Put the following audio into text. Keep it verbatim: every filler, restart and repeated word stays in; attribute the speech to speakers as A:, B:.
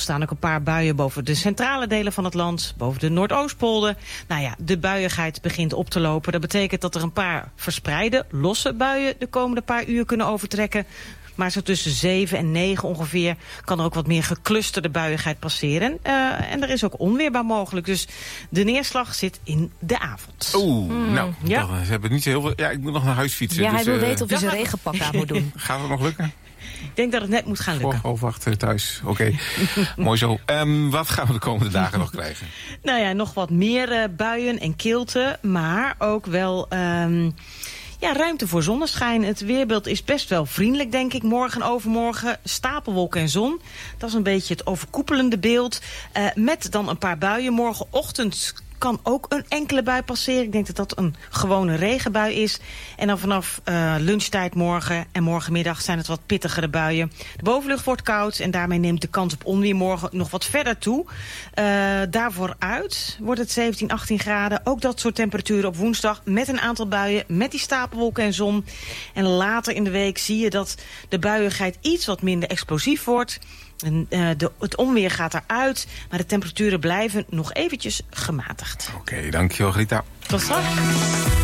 A: staan ook een paar buien boven de centrale delen van het land. Boven de Noordoostpolder. Nou ja, de buiigheid begint op te lopen. Dat betekent dat er een paar verspreide, losse buien de komende paar uur kunnen overtrekken. Maar zo tussen zeven en negen ongeveer kan er ook wat meer geclusterde buiigheid passeren. Uh, en er is ook onweerbaar mogelijk. Dus de neerslag zit in de avond.
B: Oeh,
A: mm,
B: nou,
A: ja.
B: toch, ze hebben niet zo heel veel. Ja, ik moet nog naar huis fietsen.
C: Ja,
B: dus,
C: hij wil
B: uh,
C: weten of hij
A: ja,
C: zijn regenpak aan moet doen.
B: Gaat het nog lukken?
A: Ik denk dat het net moet gaan lukken.
B: Voor half acht thuis. Oké, okay. Mooi zo. Um, wat gaan we de komende dagen nog krijgen?
A: Nou ja, nog wat meer uh, buien en kilten. Maar ook wel... Um, Ja, ruimte voor zonneschijn. Het weerbeeld is best wel vriendelijk, denk ik. Morgen en overmorgen stapelwolken en zon. Dat is een beetje het overkoepelende beeld. Uh, met dan een paar buien. Morgenochtend kan ook een enkele bui passeren. Ik denk dat dat een gewone regenbui is. En dan vanaf uh, lunchtijd morgen en morgenmiddag zijn het wat pittigere buien. De bovenlucht wordt koud en daarmee neemt de kans op onweer morgen nog wat verder toe. Uh, daarvooruit wordt het zeventien, achttien graden. Ook dat soort temperaturen op woensdag met een aantal buien, met die stapelwolken en zon. En later in de week zie je dat de buiigheid iets wat minder explosief wordt. En, uh, de, het onweer gaat eruit, maar de temperaturen blijven nog eventjes gematigd.
B: Oké, okay, dankjewel Rita.
A: Tot straks.